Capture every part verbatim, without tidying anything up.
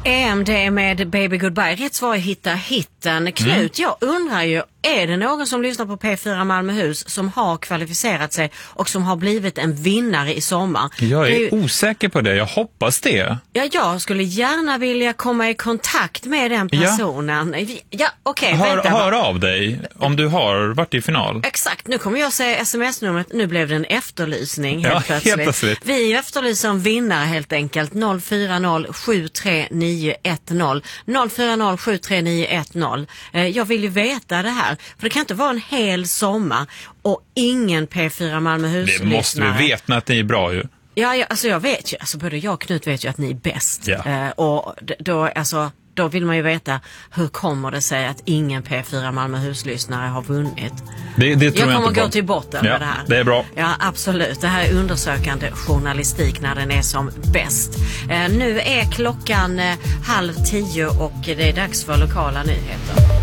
E M D med Baby Goodbye. Rätt svar är hitta hitten. Knut, mm. jag undrar ju, är det någon som lyssnar på P fyra Malmöhus som har kvalificerat sig och som har blivit en vinnare i sommar? Jag är, är ju... osäker på det, jag hoppas det. Ja, jag skulle gärna vilja komma i kontakt med den personen. Ja, ja okej, okay, hör, vänta. Hör av dig om du har varit i final. Exakt, nu kommer jag säga sms-numret. Nu blev det en efterlysning helt ja, plötsligt. Helt plötsligt. Vi efterlyser en vinnare helt enkelt. noll fyra noll sju tre nio ett noll. noll fyra noll sju tre nio ett noll. Jag vill ju veta det här. För det kan inte vara en hel sommar och ingen P fyra Malmöhus-lyssnare. Det måste vi veta att ni är bra ju. Ja, ja, alltså jag vet ju, alltså både jag och Knut vet ju att ni är bäst. Ja. Eh, och då, alltså, då vill man ju veta, hur kommer det sig att ingen P fyra Malmöhus-lyssnare har vunnit? Det, det tror jag jag kommer inte gå på. till botten ja, med det här. Det är bra. Ja, absolut. Det här är undersökande journalistik när den är som bäst. Eh, nu är klockan eh, halv tio och det är dags för lokala nyheter.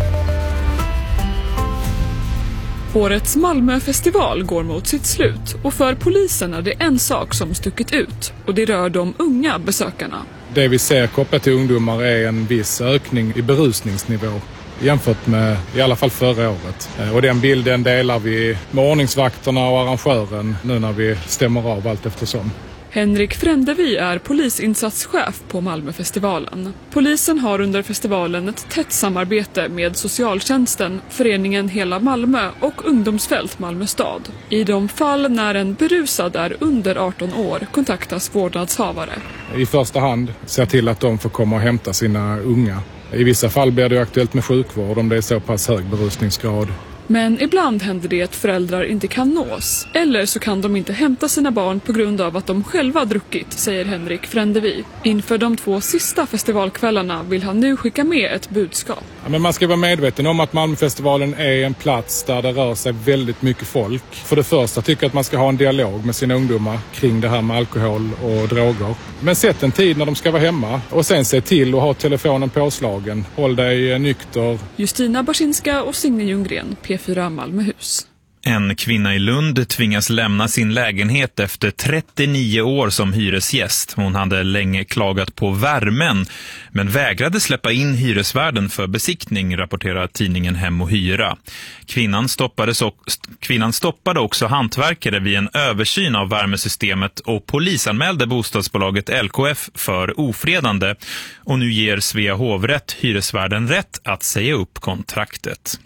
Årets Malmöfestival går mot sitt slut och för polisen är det en sak som stuckit ut och det rör de unga besökarna. Det vi ser kopplat till ungdomar är en viss ökning i berusningsnivå jämfört med i alla fall förra året. Och den bilden delar vi med ordningsvakterna och arrangören nu när vi stämmer av allt eftersom. Henrik Frändevi är polisinsatschef på Malmöfestivalen. Polisen har under festivalen ett tätt samarbete med socialtjänsten, föreningen Hela Malmö och ungdomsfält Malmö stad. I de fall när en berusad är under arton år kontaktas vårdnadshavare. I första hand se till att de får komma och hämta sina unga. I vissa fall blir det aktuellt med sjukvård om det är så pass hög berusningsgrad. Men ibland händer det att föräldrar inte kan nås. Eller så kan de inte hämta sina barn på grund av att de själva druckit, säger Henrik Frändevi. Inför de två sista festivalkvällarna vill han nu skicka med ett budskap. Ja, men man ska vara medveten om att Malmöfestivalen är en plats där det rör sig väldigt mycket folk. För det första tycker jag att man ska ha en dialog med sina ungdomar kring det här med alkohol och droger. Men sätt en tid när de ska vara hemma och sen se till att ha telefonen påslagen. Håll dig nykter. Justina Barsinska och Signe Ljunggren, P fyra Malmöhus. En kvinna i Lund tvingas lämna sin lägenhet efter trettionio år som hyresgäst. Hon hade länge klagat på värmen men vägrade släppa in hyresvärden för besiktning, rapporterar tidningen Hem och Hyra. Kvinnan, stoppades och, kvinnan stoppade också hantverkare vid en översyn av värmesystemet och polisanmälde bostadsbolaget L K F för ofredande. Och nu ger Svea hovrätt hyresvärden rätt att säga upp kontraktet.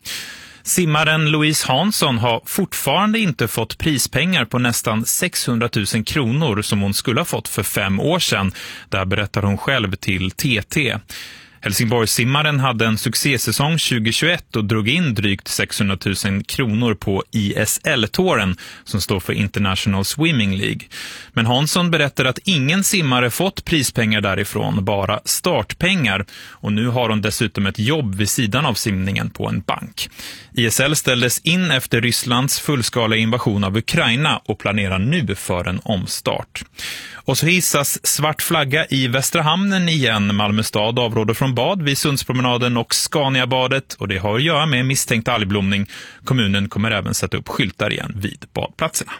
Simmaren Louise Hansson har fortfarande inte fått prispengar på nästan sexhundratusen kronor som hon skulle ha fått för fem år sedan. Där berättar hon själv till T T. Helsingborgssimmaren hade en succésäsong tjugohundratjugoett och drog in drygt sexhundratusen kronor på I S L-touren som står för International Swimming League. Men Hansson berättar att ingen simmare fått prispengar därifrån, bara startpengar. Och nu har hon dessutom ett jobb vid sidan av simningen på en bank. I S L ställdes in efter Rysslands fullskaliga invasion av Ukraina och planerar nu för en omstart. Och så hissas svart flagga i Västra hamnen igen. Malmö stad avråder från bad vid Sundspromenaden och Scaniabadet och det har att göra med misstänkt algblomning. Kommunen kommer även sätta upp skyltar igen vid badplatserna.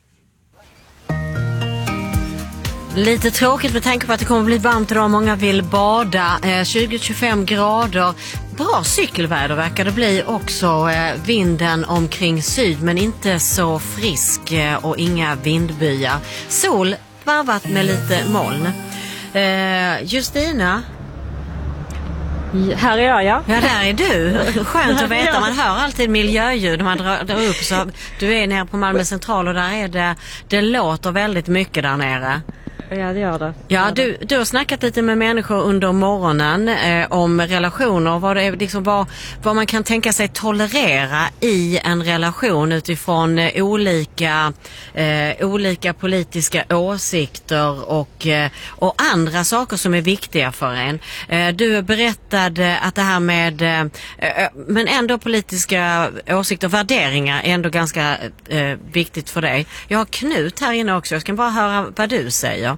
Lite tråkigt med tanke på att det kommer bli varmt idag. Många vill bada. Eh, tjugo till tjugofem grader. Bra cykelväder verkar det bli också. Eh, vinden omkring syd men inte så frisk eh, och inga vindbyar. Sol varvat med lite moln. Eh, Justina? Här är jag, ja. Ja, där är du. Skönt att veta. Man hör alltid miljöljud när man drar, drar upp. Så du är nere på Malmö central och där är det, det låter väldigt mycket där nere. Ja, det gör det. Ja, du, du har snackat lite med människor under morgonen eh, om relationer. Vad, det är, liksom, vad, vad man kan tänka sig tolerera i en relation utifrån eh, olika, eh, olika politiska åsikter och, eh, och andra saker som är viktiga för en. Eh, du berättade att det här med eh, men ändå politiska åsikter och värderingar är ändå ganska eh, viktigt för dig. Jag har Knut här inne också. Jag ska bara höra vad du säger.